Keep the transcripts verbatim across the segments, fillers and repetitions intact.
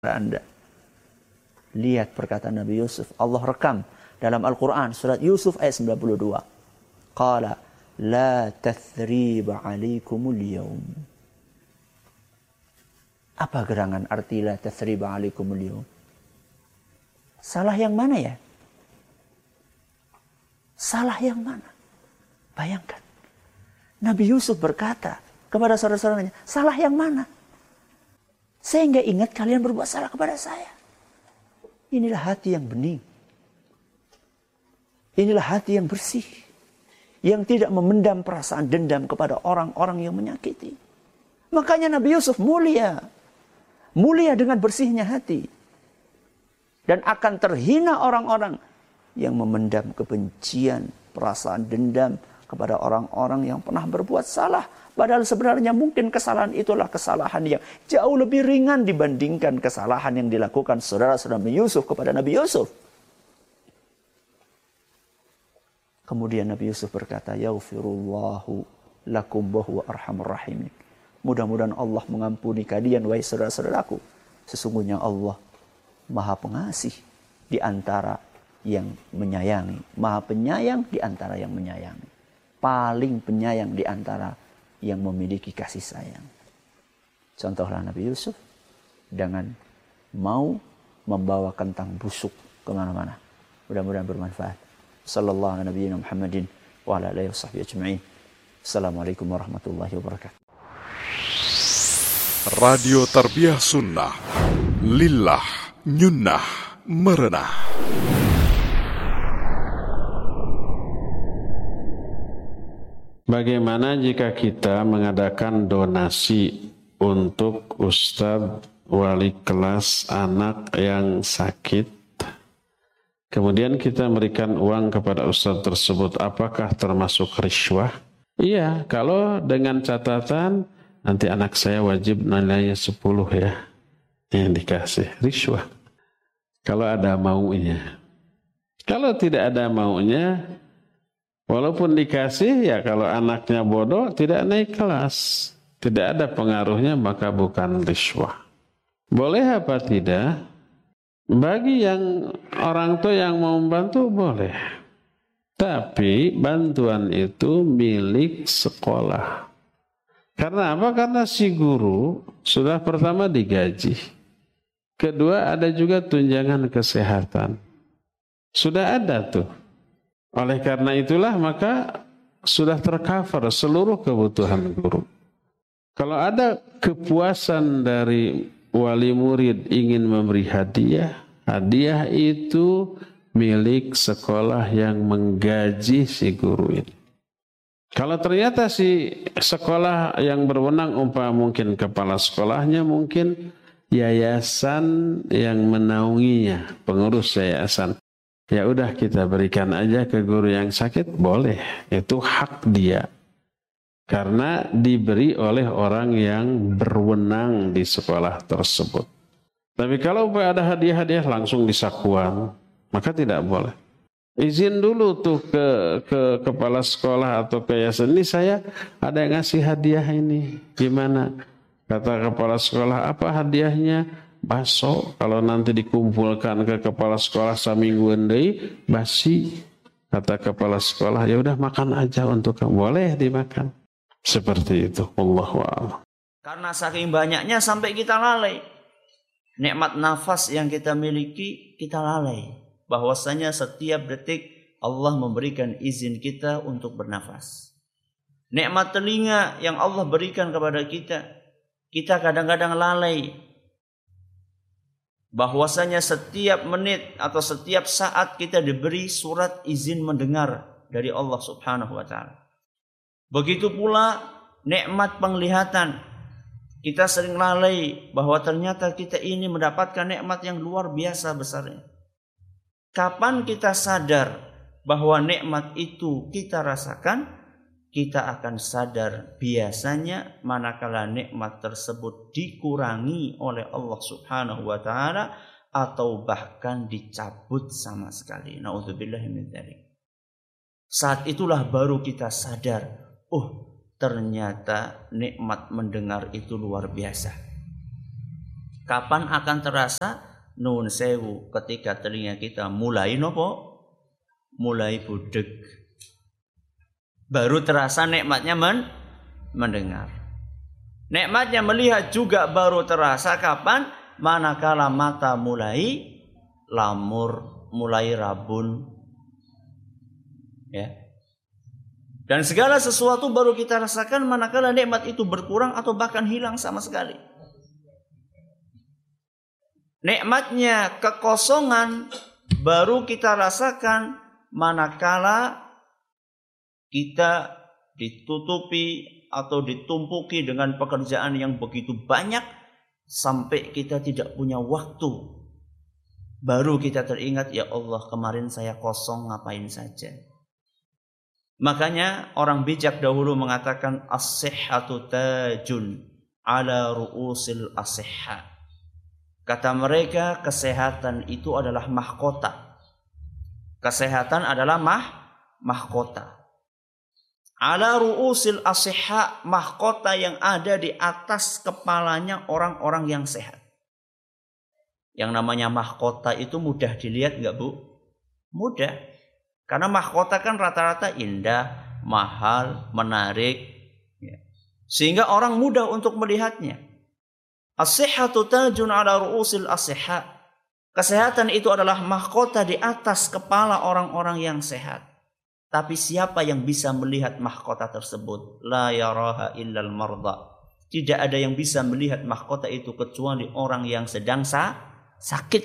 Anda. Lihat perkataan Nabi Yusuf. Allah rekam dalam Al-Quran surat Yusuf ayat sembilan puluh dua. Qala la tathriba alaikumul yawm. Apa gerangan arti la tathriba alaikumul yawm? Salah yang mana ya? Salah yang mana? Bayangkan. Nabi Yusuf berkata kepada saudara-saudaranya, salah yang mana? Saya nggak ingat kalian berbuat salah kepada saya. Inilah hati yang bening. Inilah hati yang bersih. Yang tidak memendam perasaan dendam kepada orang-orang yang menyakiti. Makanya Nabi Yusuf mulia. Mulia dengan bersihnya hati. Dan akan terhina orang-orang yang memendam kebencian, perasaan dendam kepada orang-orang yang pernah berbuat salah. Padahal sebenarnya mungkin kesalahan itulah kesalahan yang jauh lebih ringan dibandingkan kesalahan yang dilakukan saudara-saudara Nabi Yusuf kepada Nabi Yusuf. Kemudian Nabi Yusuf berkata, yaghfirullahu lakum wa huwa arhamur rahimin. Mudah-mudahan Allah mengampuni kalian, wahai saudara-saudaraku. Sesungguhnya Allah Maha Pengasih di antara yang menyayangi. Maha Penyayang di antara yang menyayangi. Paling penyayang di antara yang memiliki kasih sayang. Contohlah Nabi Yusuf dengan mau membawa kentang busuk kemana-mana. Mudah-mudahan bermanfaat. Sallallahu alaihi wa Muhammadin wa ala alihi wa sahbihi ajma'in. Assalamualaikum warahmatullahi wabarakatuh. Radio Tarbiyah Sunnah. Lillah nyunnah merenah. Bagaimana jika kita mengadakan donasi untuk ustadz wali kelas anak yang sakit, kemudian kita memberikan uang kepada ustadz tersebut, apakah termasuk riswah? Iya, kalau dengan catatan nanti anak saya wajib nilainya sepuluh ya, yang dikasih riswah. Kalau ada maunya. Kalau tidak ada maunya, walaupun dikasih, ya kalau anaknya bodoh, tidak naik kelas. Tidak ada pengaruhnya, maka bukan riswah. Boleh apa tidak? Bagi yang orang tua yang mau membantu, boleh. Tapi bantuan itu milik sekolah. Karena apa? Karena si guru sudah pertama digaji. Kedua, ada juga tunjangan kesehatan. Sudah ada tuh. Oleh karena itulah maka sudah tercover seluruh kebutuhan guru. Kalau ada kepuasan dari wali murid ingin memberi hadiah, hadiah itu milik sekolah yang menggaji si guru ini. Kalau ternyata si sekolah yang berwenang, umpama mungkin kepala sekolahnya, mungkin yayasan yang menaunginya, pengurus yayasan. Ya udah kita berikan aja ke guru yang sakit, boleh. Itu hak dia. Karena diberi oleh orang yang berwenang di sekolah tersebut. Tapi kalau ada hadiah-hadiah langsung disakuan, maka tidak boleh. Izin dulu tuh ke, ke kepala sekolah atau ke yayasan, ini saya ada yang ngasih hadiah ini. Gimana? Kata kepala sekolah, apa hadiahnya? Baso. Kalau nanti dikumpulkan ke kepala sekolah saminggu endai basi, kata kepala sekolah, ya udah makan aja untuk kamu, boleh dimakan. Seperti itu. Wallahu a'lam. Karena saking banyaknya sampai kita lalai. Nikmat nafas yang kita miliki kita lalai. Bahwasanya setiap detik Allah memberikan izin kita untuk bernafas. Nikmat telinga yang Allah berikan kepada kita, kita kadang-kadang lalai. Bahwasanya setiap menit atau setiap saat kita diberi surat izin mendengar dari Allah Subhanahu wa taala. Begitu pula nikmat penglihatan. Kita sering lalai bahwa ternyata kita ini mendapatkan nikmat yang luar biasa besarnya. Kapan kita sadar bahwa nikmat itu kita rasakan? Kita akan sadar biasanya manakala nikmat tersebut dikurangi oleh Allah Subhanahu wa taala atau bahkan dicabut sama sekali. Nauzubillahi min dzalik. Saat itulah baru kita sadar, oh ternyata nikmat mendengar itu luar biasa. Kapan akan terasa? Nun sewu, ketika telinga kita mulai nopo? Mulai budek. Baru terasa nikmatnya men mendengar. Nikmatnya melihat juga baru terasa kapan? Manakala mata mulai lamur, mulai rabun. Ya. Dan segala sesuatu baru kita rasakan manakala nikmat itu berkurang atau bahkan hilang sama sekali. Nikmatnya kekosongan baru kita rasakan manakala kita ditutupi atau ditumpuki dengan pekerjaan yang begitu banyak sampai kita tidak punya waktu. Baru kita teringat, ya Allah, kemarin saya kosong ngapain saja. Makanya orang bijak dahulu mengatakan as-sihhatu tajun ala ru'usil as-sihha. Kata mereka, kesehatan itu adalah mahkota. Kesehatan adalah mah, mahkota. Ala ru'usil as-sihha, mahkota yang ada di atas kepalanya orang-orang yang sehat. Yang namanya mahkota itu mudah dilihat enggak, Bu? Mudah. Karena mahkota kan rata-rata indah, mahal, menarik. Sehingga orang mudah untuk melihatnya. As-sihhatu tajun ala ru'usil as-sihha. Kesehatan itu adalah mahkota di atas kepala orang-orang yang sehat. Tapi siapa yang bisa melihat mahkota tersebut? La yaraha illal marda. Tidak ada yang bisa melihat mahkota itu kecuali orang yang sedang sa sakit.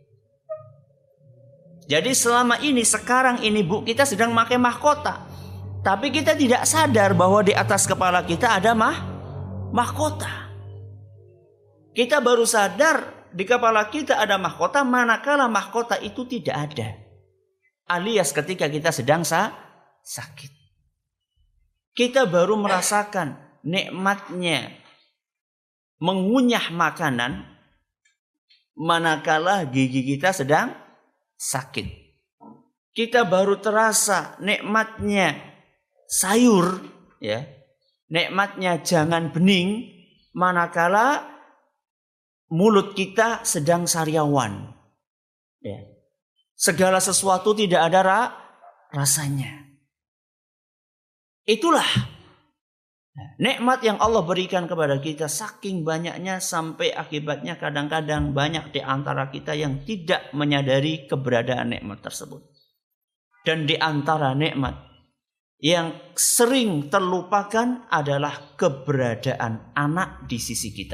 Jadi selama ini, sekarang ini Bu, kita sedang pakai mahkota. Tapi kita tidak sadar bahwa di atas kepala kita ada mah mahkota. Kita baru sadar di kepala kita ada mahkota manakala mahkota itu tidak ada. Alias ketika kita sedang sa sakit. Kita baru merasakan nikmatnya mengunyah makanan manakala gigi kita sedang sakit. Kita baru terasa nikmatnya sayur, ya. Nikmatnya jangan bening manakala mulut kita sedang sariawan. Ya. Segala sesuatu tidak ada ra, rasanya. Itulah nikmat yang Allah berikan kepada kita, saking banyaknya sampai akibatnya kadang-kadang banyak di antara kita yang tidak menyadari keberadaan nikmat tersebut. Dan di antara nikmat yang sering terlupakan adalah keberadaan anak di sisi kita.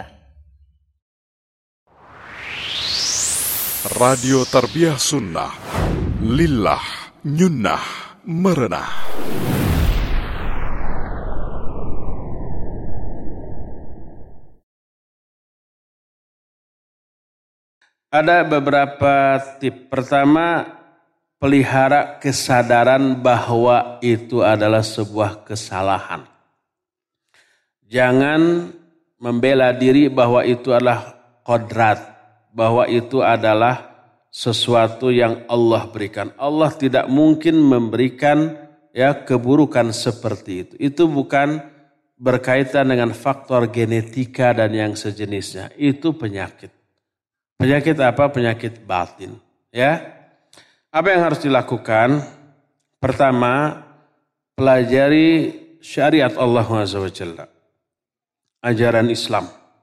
Radio Tarbiyah Sunnah, Lillah, Nyunnah, Merenah. Ada beberapa tip. Pertama, pelihara kesadaran bahwa itu adalah sebuah kesalahan. Jangan membela diri bahwa itu adalah qadrat, bahwa itu adalah sesuatu yang Allah berikan. Allah tidak mungkin memberikan ya keburukan seperti itu. Itu bukan berkaitan dengan faktor genetika dan yang sejenisnya. Itu penyakit. Penyakit apa? Penyakit batin. Ya. Apa yang harus dilakukan? Pertama, pelajari syariat Allah Azza wa Jalla. Ajaran Islam.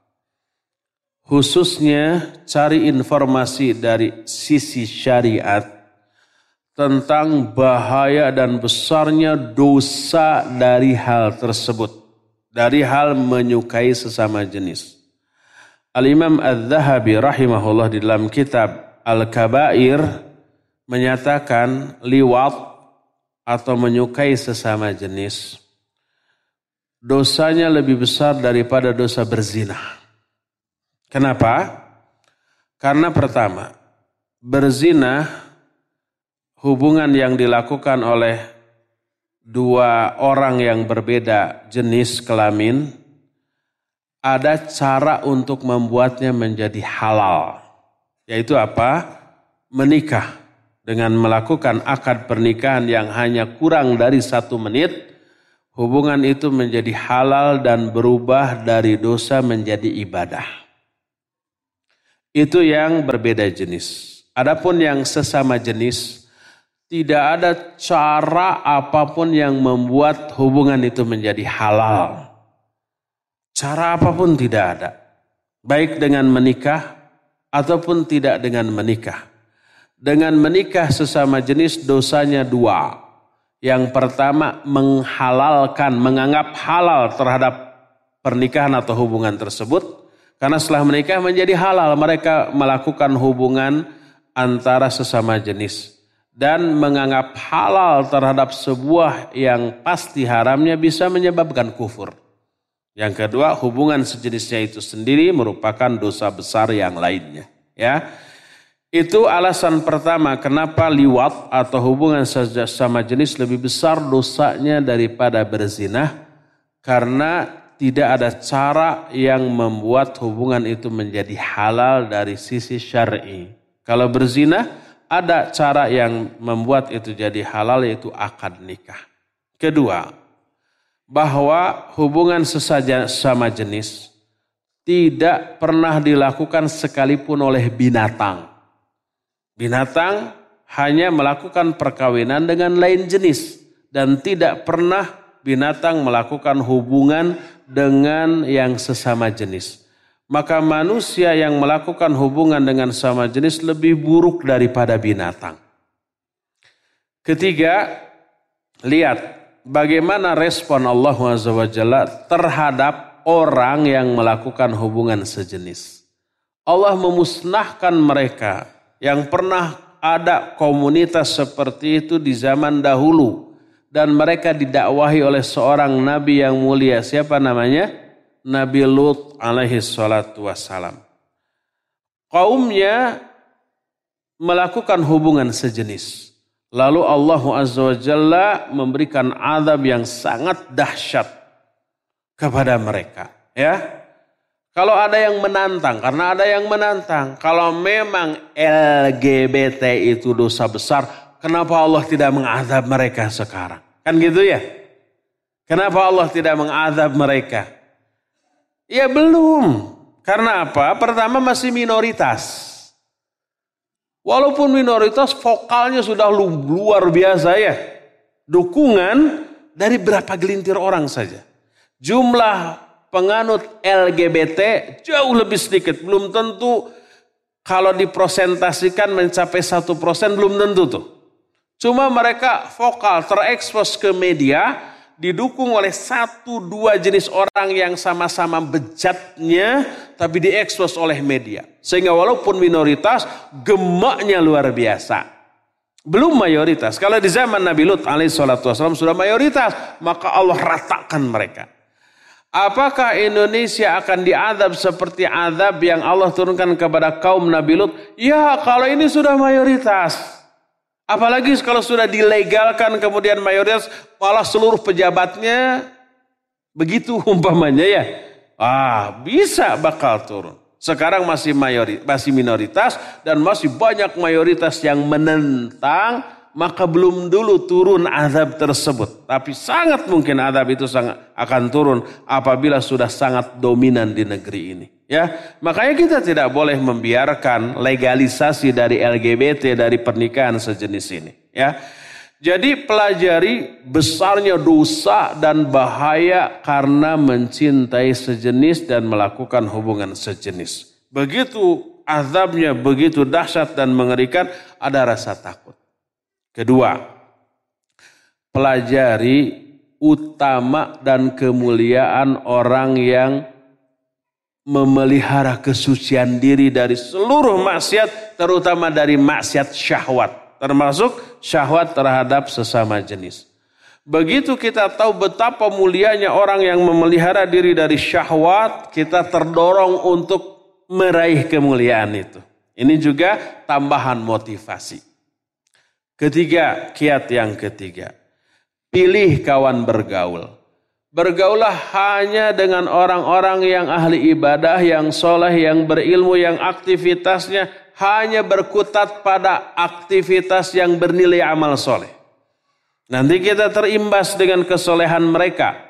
Khususnya cari informasi dari sisi syariat tentang bahaya dan besarnya dosa dari hal tersebut. Dari hal menyukai sesama jenis. Al-Imam Al-Zahabi rahimahullah di dalam kitab Al-Kabair menyatakan liwat atau menyukai sesama jenis dosanya lebih besar daripada dosa berzina. Kenapa? Karena pertama, berzina hubungan yang dilakukan oleh dua orang yang berbeda jenis kelamin, ada cara untuk membuatnya menjadi halal. Yaitu apa? Menikah. Dengan melakukan akad pernikahan yang hanya kurang dari satu menit, hubungan itu menjadi halal dan berubah dari dosa menjadi ibadah. itu yang berbeda jenis. Adapun yang sesama jenis, tidak ada cara apapun yang membuat hubungan itu menjadi halal. Cara apapun tidak ada. Baik dengan menikah ataupun tidak dengan menikah. Dengan menikah sesama jenis dosanya dua. Yang pertama menghalalkan, menganggap halal terhadap pernikahan atau hubungan tersebut. Karena setelah menikah menjadi halal mereka melakukan hubungan antara sesama jenis. Dan menganggap halal terhadap sebuah yang pasti haramnya bisa menyebabkan kufur. Yang kedua, hubungan sejenisnya itu sendiri merupakan dosa besar yang lainnya. Ya, itu alasan pertama kenapa liwat atau hubungan sesama jenis lebih besar dosanya daripada berzina. Karena tidak ada cara yang membuat hubungan itu menjadi halal dari sisi syar'i. Kalau berzina, ada cara yang membuat itu jadi halal, yaitu akad nikah. Kedua, bahwa hubungan sesama jenis tidak pernah dilakukan sekalipun oleh binatang. Binatang hanya melakukan perkawinan dengan lain jenis dan tidak pernah binatang melakukan hubungan dengan yang sesama jenis. Maka manusia yang melakukan hubungan dengan sesama jenis lebih buruk daripada binatang. Ketiga, lihat bagaimana respon Allah Azza wa Jalla terhadap orang yang melakukan hubungan sejenis. Allah memusnahkan mereka yang pernah ada komunitas seperti itu di zaman dahulu. Dan mereka didakwahi oleh seorang nabi yang mulia. Siapa namanya? Nabi Lut alaihi salatu wassalam. Kaumnya melakukan hubungan sejenis. Lalu Allah Azza wa Jalla memberikan azab yang sangat dahsyat kepada mereka. Ya, kalau ada yang menantang, karena ada yang menantang. Kalau memang L G B T itu dosa besar, kenapa Allah tidak mengazab mereka sekarang? Kan gitu ya? Kenapa Allah tidak mengazab mereka? Ya belum. Karena apa? Pertama masih minoritas. Walaupun minoritas vokalnya sudah luar biasa ya. Dukungan dari berapa gelintir orang saja. Jumlah penganut L G B T jauh lebih sedikit. Belum tentu kalau dipresentasikan mencapai satu persen belum tentu tuh. Cuma mereka vokal terekspos ke media didukung oleh satu dua jenis orang yang sama-sama bejatnya tapi diekspos oleh media. Sehingga walaupun minoritas gemaknya luar biasa. Belum mayoritas. Kalau di zaman Nabi Lut alaihi salatu wasallam sudah mayoritas, maka Allah ratakan mereka. Apakah Indonesia akan diazab seperti azab yang Allah turunkan kepada kaum Nabi Lut? Ya, kalau ini sudah mayoritas. Apalagi kalau sudah dilegalkan kemudian mayoritas, malah seluruh pejabatnya begitu umpamanya ya. Ah, bisa bakal turun. Sekarang masih mayoritas, masih minoritas dan masih banyak mayoritas yang menentang, maka belum dulu turun azab tersebut. Tapi sangat mungkin azab itu sangat akan turun apabila sudah sangat dominan di negeri ini. Ya, makanya kita tidak boleh membiarkan legalisasi dari L G B T dari pernikahan sejenis ini. Ya, jadi pelajari besarnya dosa dan bahaya karena mencintai sejenis dan melakukan hubungan sejenis. Begitu azabnya begitu dahsyat dan mengerikan, ada rasa takut. Kedua, pelajari utama dan kemuliaan orang yang memelihara kesucian diri dari seluruh maksiat, terutama dari maksiat syahwat, termasuk syahwat terhadap sesama jenis. Begitu kita tahu betapa mulianya orang yang memelihara diri dari syahwat, kita terdorong untuk meraih kemuliaan itu. Ini juga tambahan motivasi. Ketiga, kiat yang ketiga, pilih kawan bergaul. Bergaulah hanya dengan orang-orang yang ahli ibadah, yang soleh, yang berilmu, yang aktivitasnya hanya berkutat pada aktivitas yang bernilai amal soleh. Nanti kita terimbas dengan kesolehan mereka.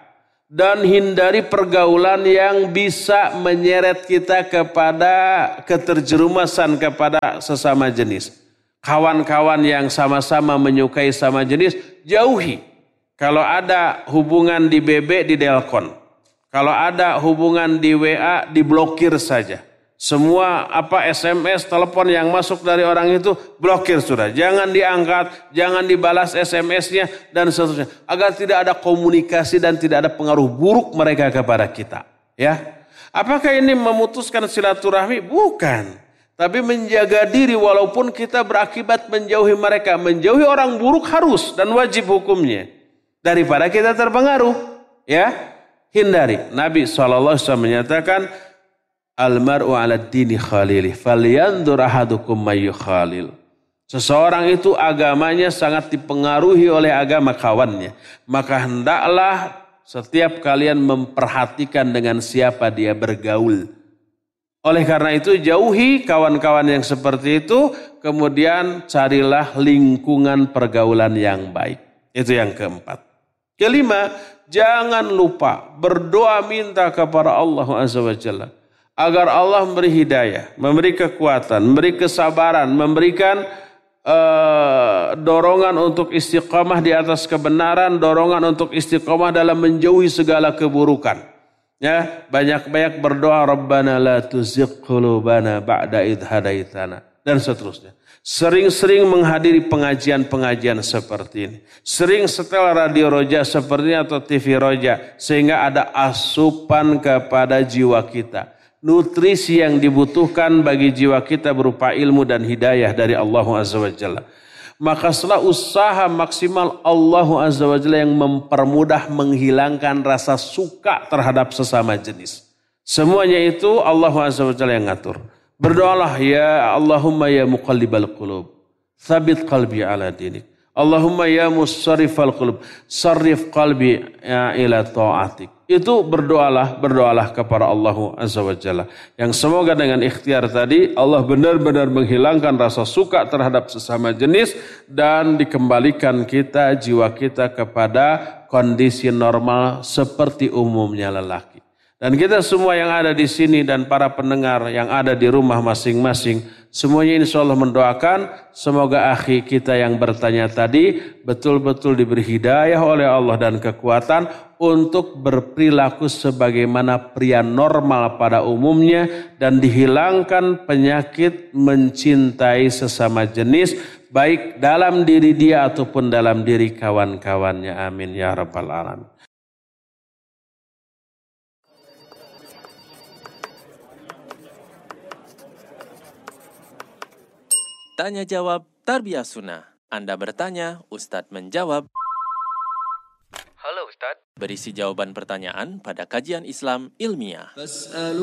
dan hindari pergaulan yang bisa menyeret kita kepada keterjerumasan kepada sesama jenis. Kawan-kawan yang sama-sama menyukai sama jenis, jauhi. Kalau ada hubungan di B B, di Delkon. Kalau ada hubungan di W A, diblokir saja. Semua apa S M S, telepon yang masuk dari orang itu blokir sudah. Jangan diangkat, jangan dibalas S M S-nya dan seterusnya. Agar tidak ada komunikasi dan tidak ada pengaruh buruk mereka kepada kita. Ya, apakah ini memutuskan silaturahmi? Bukan. Tapi menjaga diri walaupun kita berakibat menjauhi mereka. Menjauhi orang buruk harus dan wajib hukumnya. Daripada kita terpengaruh. Ya, hindari. Nabi shallallahu alaihi wasallam menyatakan, Al-mar'u ala dini khalilih, falyandur ahadukum mayu khalil. Seseorang itu agamanya sangat dipengaruhi oleh agama kawannya. Maka hendaklah setiap kalian memperhatikan dengan siapa dia bergaul. Oleh karena itu jauhi kawan-kawan yang seperti itu. Kemudian carilah lingkungan pergaulan yang baik. Itu yang keempat. Kelima, jangan lupa berdoa minta kepada Allah Azza wa Jalla. Agar Allah memberi hidayah, memberi kekuatan, memberi kesabaran, memberikan uh, dorongan untuk istiqamah di atas kebenaran, dorongan untuk istiqamah dalam menjauhi segala keburukan. Ya, banyak-banyak berdoa, Rabbana la tuzigh qulubana ba'da idh hadaitana, dan seterusnya. Sering-sering menghadiri pengajian-pengajian seperti ini. Sering setel radio Roja seperti ini atau T V Roja, sehingga ada asupan kepada jiwa kita. Nutrisi yang dibutuhkan bagi jiwa kita berupa ilmu dan hidayah dari Allah Azza wa Jalla. Maka setelah usaha maksimal Allah Azza wa Jalla yang mempermudah menghilangkan rasa suka terhadap sesama jenis. Semuanya itu Allah Azza wa Jalla yang ngatur. Berdoalah ya Allahumma ya muqallibal qulub, thabit qalbi ala dinik. Allahumma ya musarrifal qulub, sarrif qalbi ila ta'atik. Itu berdoalah, berdoalah kepada Allah Azza wa Jalla. Yang semoga dengan ikhtiar tadi Allah benar-benar menghilangkan rasa suka terhadap sesama jenis dan dikembalikan kita, jiwa kita kepada kondisi normal seperti umumnya lelaki. Dan kita semua yang ada di sini dan para pendengar yang ada di rumah masing-masing, semuanya insya Allah mendoakan semoga akhi kita yang bertanya tadi betul-betul diberi hidayah oleh Allah dan kekuatan untuk berperilaku sebagaimana pria normal pada umumnya dan dihilangkan penyakit mencintai sesama jenis baik dalam diri dia ataupun dalam diri kawan-kawannya. Amin ya rabbal alamin. Tanya jawab Tarbiyah Sunnah. Anda bertanya, Ustadz menjawab. Halo Ustadz. Berisi jawaban pertanyaan pada kajian Islam ilmiah.